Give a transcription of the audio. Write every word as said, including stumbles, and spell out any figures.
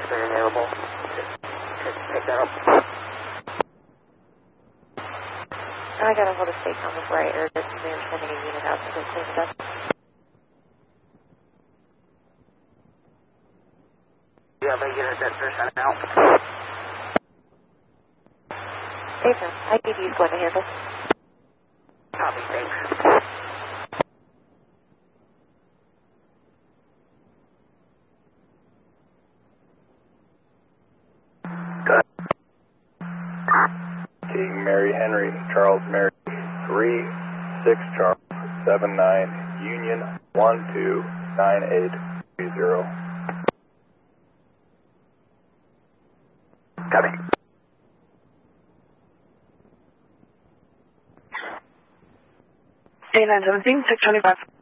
if they're available. Just, just pick that up. I got a hold of State Com before I aired it, and they're sending a unit out to go clean it up. You have a unit that's sent out. Jason, I need you going to handle. Copy, thanks. Good. King Mary Henry, Charles Mary, three six Charles, seven nine, Union, one two nine eight three zero. Copy. eight nine seventeen, six twenty-five.